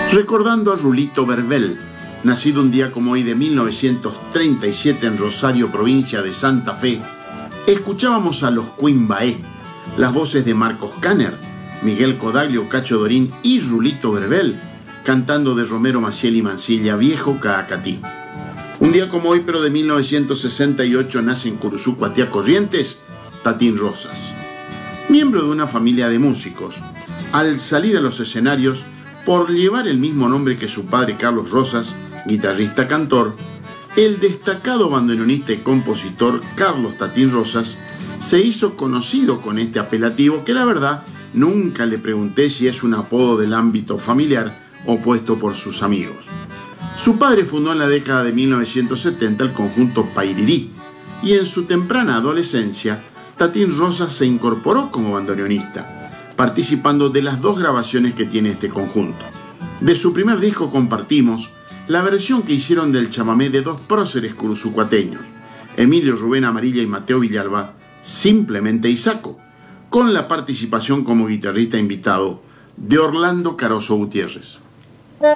Recordando a Rulito Verbel, nacido un día como hoy de 1937 en Rosario, provincia de Santa Fe, escuchábamos a los Quimbaé, las voces de Marcos Canner, Miguel Codaglio, Cacho Dorín y Rulito Verbel, cantando de Romero Maciel y Mansilla, Viejo Caacatí. Un día como hoy, pero de 1968, nace en Curuzucuatiá, Corrientes, Tatín Rosas. Miembro de una familia de músicos, al salir a los escenarios, por llevar el mismo nombre que su padre Carlos Rosas, guitarrista-cantor, el destacado bandoneonista y compositor Carlos Tatín Rosas se hizo conocido con este apelativo que la verdad nunca le pregunté si es un apodo del ámbito familiar o puesto por sus amigos. Su padre fundó en la década de 1970 el conjunto Pairirí y en su temprana adolescencia Tatín Rosas se incorporó como bandoneonista, participando de las 2 grabaciones que tiene este conjunto. De su primer disco compartimos la versión que hicieron del chamamé de 2 próceres curuzucuateños, Emilio Rubén Amarilla y Mateo Villalba, Simplemente Isaco, con la participación como guitarrista invitado de Orlando Caroso Gutiérrez.